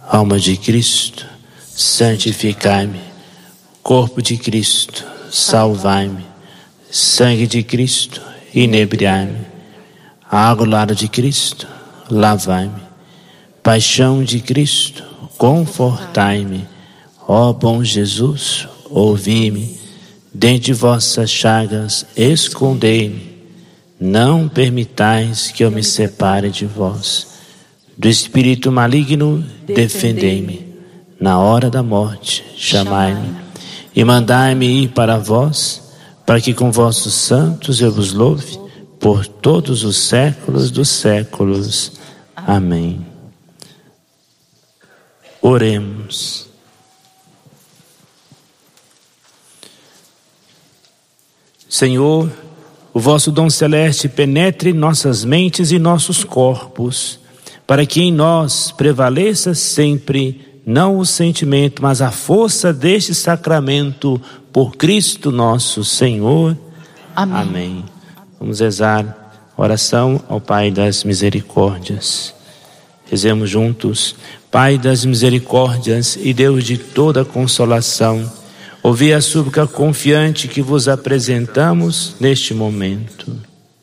Alma de Cristo, santificai-me. Corpo de Cristo, salvai-me. Sangue de Cristo, inebriai-me. Água do lado de Cristo, lavai-me. Paixão de Cristo, confortai-me. Ó bom Jesus, ouvi-me. Dentre de vossas chagas, escondei-me. Não permitais que eu me separe de vós. Do espírito maligno, defendei-me. Na hora da morte, chamai-me. E mandai-me ir para vós, para que com vossos santos eu vos louve, por todos os séculos dos séculos. Amém. Oremos. Senhor, o vosso dom celeste penetre nossas mentes e nossos corpos, para que em nós prevaleça sempre não o sentimento, mas a força deste sacramento, por Cristo nosso Senhor. Amém. Amém. Vamos rezar a oração ao Pai das Misericórdias. Rezemos juntos. Pai das misericórdias e Deus de toda consolação, ouvi a súplica confiante que vos apresentamos neste momento.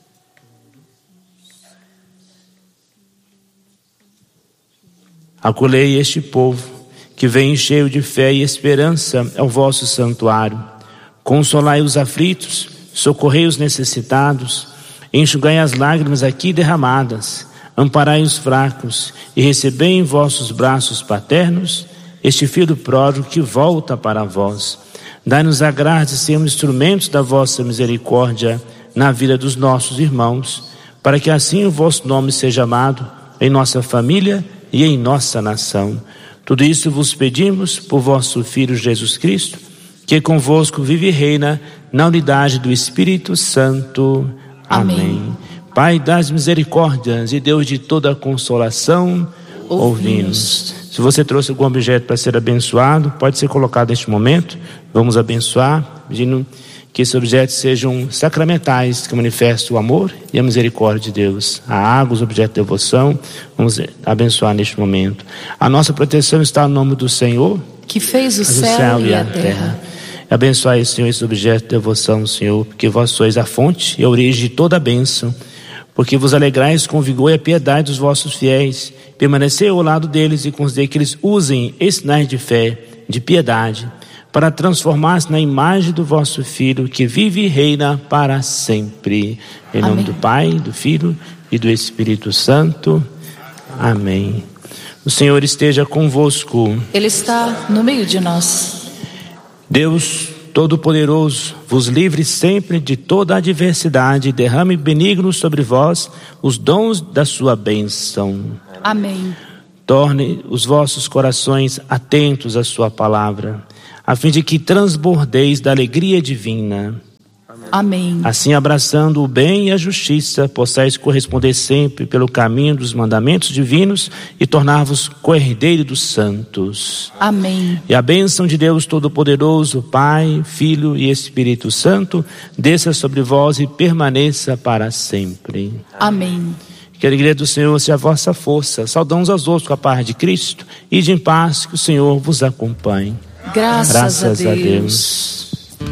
Acolhei este povo que vem cheio de fé e esperança ao vosso santuário. Consolai os aflitos, socorrei os necessitados, enxugai as lágrimas aqui derramadas, amparai os fracos e recebei em vossos braços paternos este filho pródigo que volta para vós. Dai-nos a graça de sermos instrumentos da vossa misericórdia na vida dos nossos irmãos, para que assim o vosso nome seja amado em nossa família e em nossa nação. Tudo isso vos pedimos por vosso Filho Jesus Cristo, que convosco vive e reina na unidade do Espírito Santo. Amém. Pai das misericórdias e Deus de toda consolação, ouvi-nos. Se você trouxe algum objeto para ser abençoado, pode ser colocado neste momento. Vamos abençoar, pedindo que esses objetos sejam sacramentais, que manifestem o amor e a misericórdia de Deus. A água, os objetos de devoção, vamos abençoar neste momento. A nossa proteção está no nome do Senhor, que fez o céu e a terra. Abençoai, Senhor, esses objetos de devoção, Senhor, porque vós sois a fonte e a origem de toda a bênção. Porque vos alegrais com o vigor e a piedade dos vossos fiéis. Permanecei ao lado deles e concedei que eles usem esses sinais de fé, de piedade, para transformar-se na imagem do vosso Filho, que vive e reina para sempre. Em nome do Pai, do Filho e do Espírito Santo. Amém. O Senhor esteja convosco. Ele está no meio de nós. Deus Todo-Poderoso, vos livre sempre de toda adversidade e derrame benigno sobre vós os dons da sua bênção. Amém. Torne os vossos corações atentos à sua palavra, a fim de que transbordeis da alegria divina. Amém. Assim, abraçando o bem e a justiça, possais corresponder sempre pelo caminho dos mandamentos divinos e tornar-vos co-herdeiros dos santos. Amém. E a bênção de Deus Todo-Poderoso, Pai, Filho e Espírito Santo, desça sobre vós e permaneça para sempre. Amém. Que a alegria do Senhor seja a vossa força. Saudamos aos outros com a paz de Cristo. Ide em paz, que o Senhor vos acompanhe. Graças a Deus.